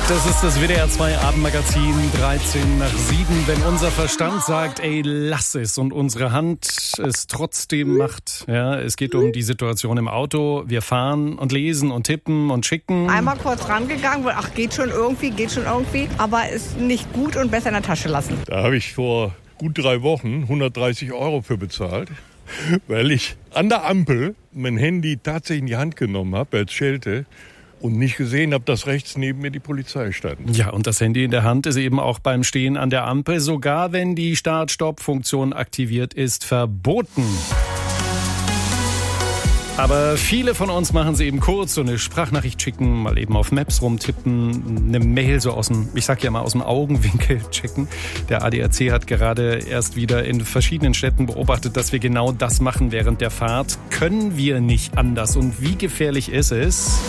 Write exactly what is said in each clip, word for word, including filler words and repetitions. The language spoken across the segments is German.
Das ist das W D R zwei Abendmagazin, dreizehn nach sieben. Wenn unser Verstand sagt, ey, lass es, und unsere Hand es trotzdem macht. Ja, es geht um die Situation im Auto. Wir fahren und lesen und tippen und schicken. Einmal kurz rangegangen, weil ach, geht schon irgendwie, geht schon irgendwie. Aber ist nicht gut und besser in der Tasche lassen. Da habe ich vor gut drei Wochen hundertdreißig Euro für bezahlt, weil ich an der Ampel mein Handy tatsächlich in die Hand genommen habe als Schelte. Und nicht gesehen habe, dass rechts neben mir die Polizei stand. Ja, und das Handy in der Hand ist eben auch beim Stehen an der Ampel, sogar wenn die Start-Stopp-Funktion aktiviert ist, verboten. Aber viele von uns machen sie eben kurz, so eine Sprachnachricht schicken, mal eben auf Maps rumtippen, eine Mail so aus dem, ich sag ja mal, aus dem Augenwinkel checken. Der A D A C hat gerade erst wieder in verschiedenen Städten beobachtet, dass wir genau das machen während der Fahrt. Können wir nicht anders? Und wie gefährlich ist es?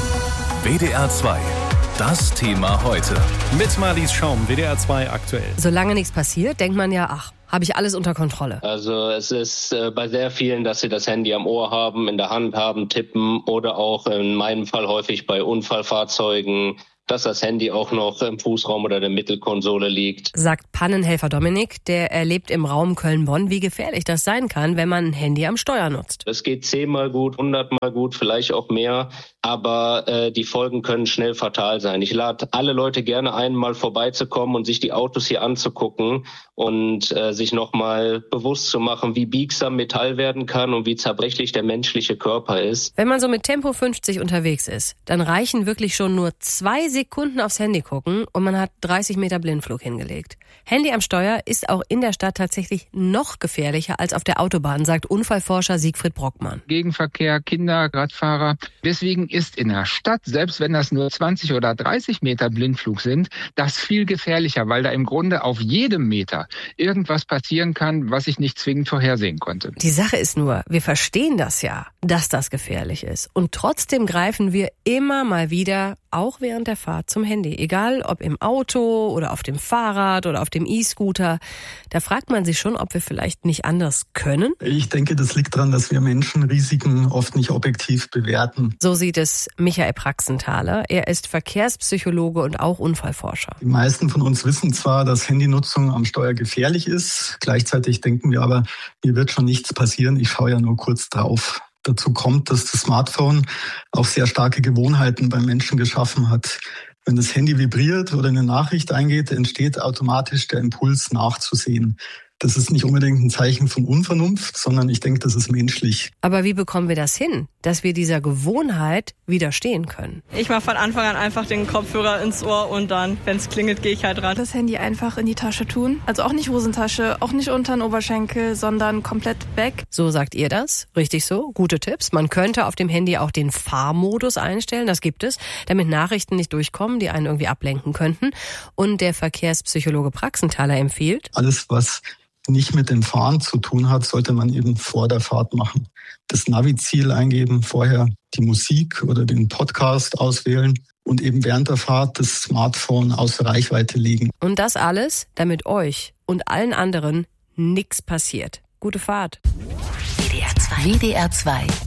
W D R zwei, das Thema heute. Mit Marlies Schaum, W D R zwei aktuell. Solange nichts passiert, denkt man ja, ach, habe ich alles unter Kontrolle. Also es ist äh, bei sehr vielen, dass sie das Handy am Ohr haben, in der Hand haben, tippen oder auch in meinem Fall häufig bei Unfallfahrzeugen, dass das Handy auch noch im Fußraum oder der Mittelkonsole liegt. Sagt Pannenhelfer Dominik, der erlebt im Raum Köln-Bonn, wie gefährlich das sein kann, wenn man ein Handy am Steuer nutzt. Es geht zehnmal gut, hundertmal gut, vielleicht auch mehr, aber äh, die Folgen können schnell fatal sein. Ich lade alle Leute gerne ein, mal vorbeizukommen und sich die Autos hier anzugucken und äh, sich nochmal bewusst zu machen, wie biegsam Metall werden kann und wie zerbrechlich der menschliche Körper ist. Wenn man so mit Tempo fünfzig unterwegs ist, dann reichen wirklich schon nur zwei Sekunden aufs Handy gucken und man hat dreißig Meter Blindflug hingelegt. Handy am Steuer ist auch in der Stadt tatsächlich noch gefährlicher als auf der Autobahn, sagt Unfallforscher Siegfried Brockmann. Gegenverkehr, Kinder, Radfahrer. Deswegen ist in der Stadt, selbst wenn das nur zwanzig oder dreißig Meter Blindflug sind, das viel gefährlicher, weil da im Grunde auf jedem Meter irgendwas passieren kann, was ich nicht zwingend vorhersehen konnte. Die Sache ist nur, wir verstehen das ja, dass das gefährlich ist. Und trotzdem greifen wir immer mal wieder, auch während der Fahrt, zum Handy. Egal ob im Auto oder auf dem Fahrrad oder auf dem E-Scooter. Da fragt man sich schon, ob wir vielleicht nicht anders können. Ich denke, das liegt daran, dass wir Menschen Risiken oft nicht objektiv bewerten. So sieht es Michael Praxenthaler. Er ist Verkehrspsychologe und auch Unfallforscher. Die meisten von uns wissen zwar, dass Handynutzung am Steuer gefährlich ist. Gleichzeitig denken wir aber, mir wird schon nichts passieren. Ich schaue ja nur kurz drauf. Dazu kommt, dass das Smartphone auch sehr starke Gewohnheiten beim Menschen geschaffen hat. Wenn das Handy vibriert oder eine Nachricht eingeht, entsteht automatisch der Impuls nachzusehen. Das ist nicht unbedingt ein Zeichen von Unvernunft, sondern ich denke, das ist menschlich. Aber wie bekommen wir das hin, dass wir dieser Gewohnheit widerstehen können? Ich mache von Anfang an einfach den Kopfhörer ins Ohr und dann, wenn es klingelt, gehe ich halt ran. Das Handy einfach in die Tasche tun. Also auch nicht Hosentasche, auch nicht unter den Oberschenkel, sondern komplett weg. So sagt ihr das? Richtig so? Gute Tipps. Man könnte auf dem Handy auch den Fahrmodus einstellen, das gibt es, damit Nachrichten nicht durchkommen, die einen irgendwie ablenken könnten. Und der Verkehrspsychologe Praxenthaler empfiehlt: Alles, was nicht mit dem Fahren zu tun hat, sollte man eben vor der Fahrt machen. Das Navi-Ziel eingeben, vorher die Musik oder den Podcast auswählen und eben während der Fahrt das Smartphone außer Reichweite legen. Und das alles, damit euch und allen anderen nichts passiert. Gute Fahrt. W D R zwei. W D R zwei.